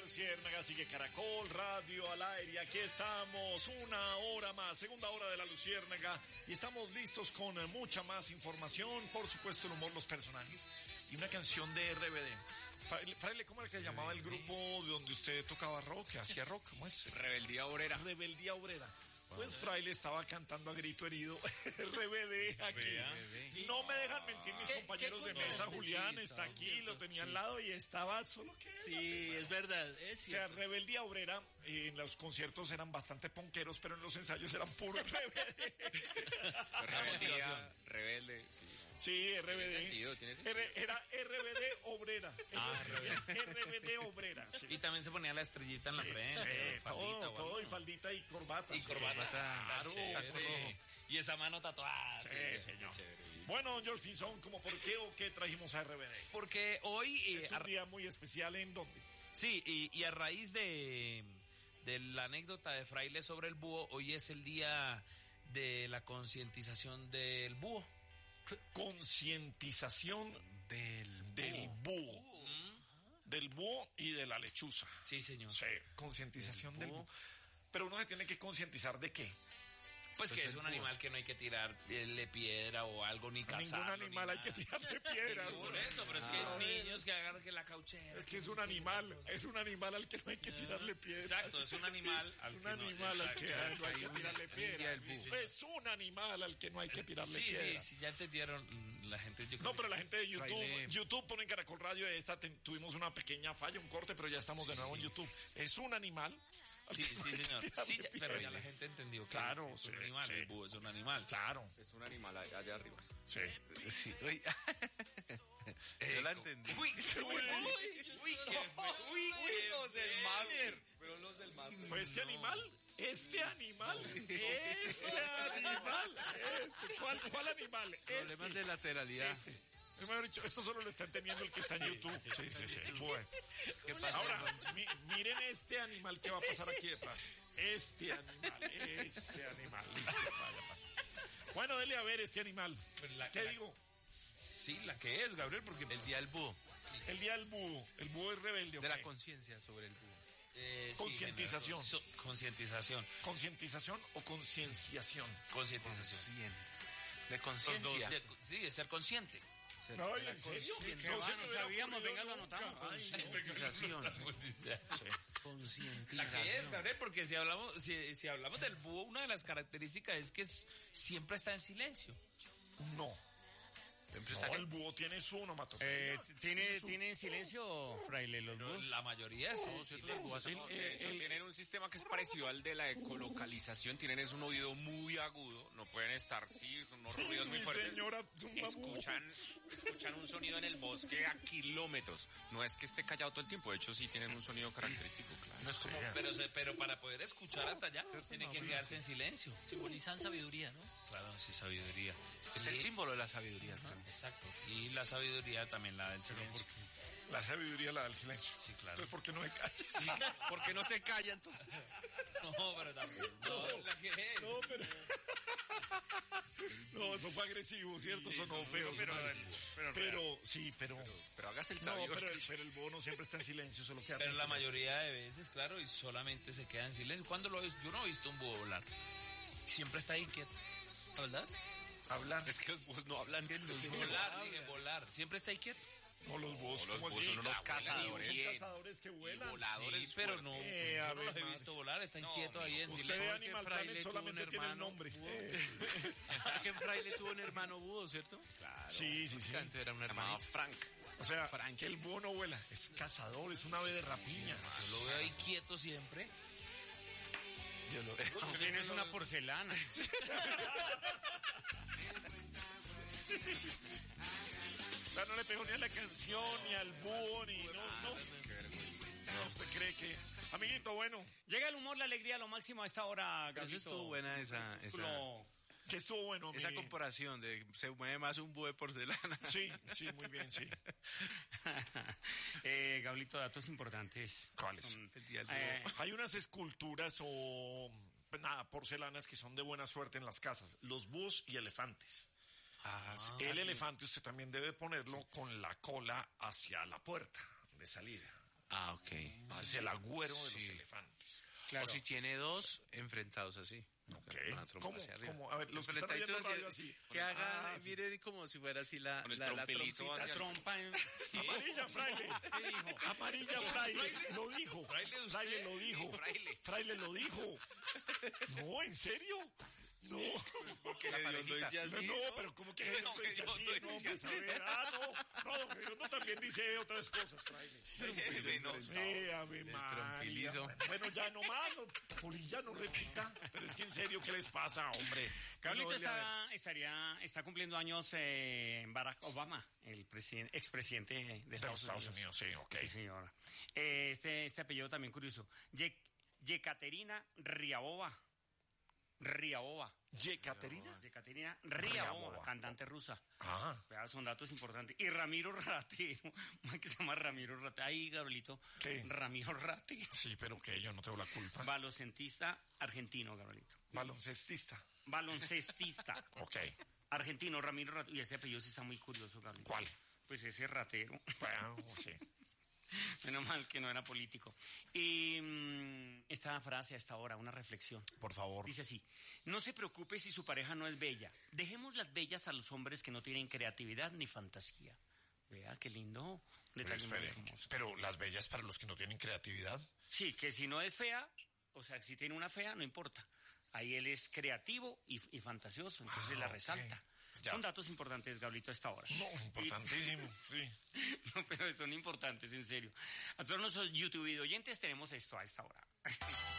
Luciérnaga, sigue Caracol Radio al aire. Aquí estamos, una hora más, segunda hora de La Luciérnaga. Y estamos listos con mucha más información, por supuesto el humor, los personajes y una canción de RBD. Fraile, ¿cómo era que llamaba el grupo de donde usted tocaba rock, que hacía rock? ¿Cómo es? Rebeldía Obrera. Rebeldía Obrera. Pues Fraile estaba cantando a grito herido RBD aquí. Sí. No me dejan mentir mis compañeros de mesa. Julián está aquí, lo tenía al lado y estaba solo que... Sí, es verdad. Es o sea, Rebeldía Obrera, en los conciertos eran bastante ponqueros, pero en los ensayos eran puro RBD. Rebeldía, rebelde, sí. Sí, RBD. ¿Tiene sentido? Era RBD Obrera. RBD Obrera. Sí. Y también se ponía la estrellita en la frente. Sí, todo, y faldita y corbata. Y corbata. Claro. Y esa mano tatuada. Sí, señor. Bueno, George Pinzón, ¿cómo por qué o qué trajimos a RBD? Porque hoy... es un día muy especial, ¿en dónde? Sí, y a raíz de la anécdota de Fraile sobre el búho, hoy es el día de la concientización del búho. Concientización del búho. Del búho y de la lechuza. Sí, señor. Sí, concientización del búho. Pero uno se tiene que concientizar ¿de qué? Pues que es un animal que no hay que tirarle piedra o algo, ni cazarlo. Ningún animal hay que tirarle piedras. Por eso, pero es que hay niños que agarran que la cauchera. Es que es un animal al que no hay que tirarle piedras. Exacto, es un animal al que no hay que tirarle piedras. Es un animal al que no hay que tirarle piedras. Sí, ya entendieron la gente. No, pero la gente de YouTube pone en Caracol Radio tuvimos una pequeña falla, un corte, pero ya estamos de nuevo en YouTube. Es un animal. Sí, señor. Sí, pero ya la gente entendió que claro, es un animal, el búho es un animal. Claro. Es un animal allá arriba. Sí. Yo la entendí. Uy, los del máster. Pero los del máster. Fue este animal. ¿Cuál animal? Problemas de lateralidad. Mejor dicho, esto solo lo está entendiendo el que está en YouTube. Sí. Bueno. ¿Qué pasa? Ahora, miren este animal que va a pasar aquí detrás. Este animal. Listo, vaya, pasa. Bueno, dele a ver este animal. ¿Qué digo? Sí, la que es, Gabriel, porque el día del búho. El día del búho. El búho es rebelde. De la conciencia sobre el búho. Concientización. Concientización. ¿Concientización o concienciación? Concientización. De conciencia. Sí, de ser consciente. No, ¿en serio? No sabíamos, venga, lo anotamos. Concientización. La que es, Gabriel, porque si hablamos del búho, una de las características es que siempre está en silencio. No. El búho tiene su onomatopeya. ¿Tiene en silencio, Fraile, los búhos? La mayoría sí. Tienen un sistema que es parecido al de la ecolocalización. Tienen un oído muy agudo. No pueden estar, unos ruidos muy fuertes. Señora, escuchan un sonido en el bosque a kilómetros. No es que esté callado todo el tiempo. De hecho, sí tienen un sonido característico, claro. No es como, pero para poder escuchar hasta allá, tienen que quedarse en silencio. Simbolizan sabiduría, ¿no? Claro, sí, sabiduría. Es el símbolo de la sabiduría, ¿no? Exacto. Y la sabiduría también la del silencio. La sabiduría la del silencio. Sí, claro. Entonces, ¿por qué no me callas? Sí, ¿por qué no se calla entonces? No, pero tampoco. No, la que es. No, pero... No, eso fue agresivo, ¿cierto? Sonó feo. Pero hágase el sabio. No, pero el búho no siempre está en silencio, solo queda. Pero la mayoría de veces, claro, y solamente se queda en silencio. ¿Cuándo lo ves? Yo no he visto un búho volar. Siempre está inquieto. ¿Verdad? Hablan. Es que los búhos no hablan. Volar. Siempre está inquieto. No, los búhos son unos cazadores. Son cazadores que vuelan. Voladores, sí, pero no, yo no los he visto volar. Está inquieto ahí en silencio. Usted de Animal Planet solamente tiene el nombre. Que en Fraile tuvo un hermano búho, ¿cierto? Claro. Sí. Era un hermano Frank. O sea, que el búho no vuela. Es cazador, es un ave de rapiña. Yo lo veo ahí quieto siempre. Yo lo veo. Tienes una porcelana. No le pegó ni a la canción, ni al búho, ni... No, usted cree que... Amiguito, bueno. Llega el humor, la alegría, lo máximo a esta hora, Gabito. Estuvo buena esa... Que estuvo bueno. Esa comparación de se mueve más un búho de porcelana. Sí, muy bien, sí. Gablito, datos importantes. ¿Cuáles? Hay unas esculturas o porcelanas que son de buena suerte en las casas. Los búhos y elefantes. Elefante usted también debe ponerlo con la cola hacia la puerta de salida. Ah, ok. Es el agüero de los Sí. elefantes. Claro. O si tiene dos enfrentados así. Ok. Una trompa ¿Cómo? hacia arriba. ¿Cómo? A ver, los que están Enfrentaditos oyendo radio así, así. que hagan, Ah, sí. miren como si fuera así la Con el trompelizo trompita. hacia- Trompa en... Amarilla, fraile. ¿Qué dijo? Amarilla, fraile. Lo dijo. Fraile, usted. Fraile lo dijo. Fraile. Fraile lo dijo. No, ¿en serio? No. Que Hediondo dice así. No, pero como que No, Hediondo dice así, Hediondo no, dice pues a así. ver, no, don Hediondo también dice otras cosas, fraile. Ave María. trompilizo. Bueno, ya no más, Polilla no repita, pero es que en serio, ¿qué les pasa, hombre? Carlito No, está cumpliendo años Barack Obama, el expresidente de Estados Estados Unidos. Unidos, sí, ok. Sí, señora. Este apellido también curioso. Yekaterina Ryabova. ¿Yekaterina? Yekaterina Ryabova. Ryabova, cantante rusa. Ah, Vea, son datos importantes. Y Ramiro Ratero, que se llama Ramiro Ratero. Ahí, Gabrielito. ¿Qué? Ramiro Ratero. sí, pero que yo no tengo la culpa. Baloncestista argentino, Gabrielito. Baloncestista. Baloncestista Ok. argentino, Ramiro Ratero. Y ese apellido sí está muy curioso, Gabrielito. ¿Cuál? Pues ese Ratero. Bueno, sí. Menos mal que no era político. Y esta frase a esta hora, una reflexión. Por favor. Dice así: no se preocupe si su pareja no es bella. Dejemos las bellas a los hombres que no tienen creatividad ni fantasía. Vea, qué lindo detalle muy Espere, hermoso. pero las bellas para los que no tienen creatividad. Sí, que si no es fea, o sea, si tiene una fea, no importa. Ahí él es creativo y fantasioso, entonces la ok. resalta. Ya. Son datos importantes, Gablito, a esta hora. No, importantísimo, sí. No, pero son importantes, en serio. A todos nuestros YouTube oyentes tenemos esto a esta hora.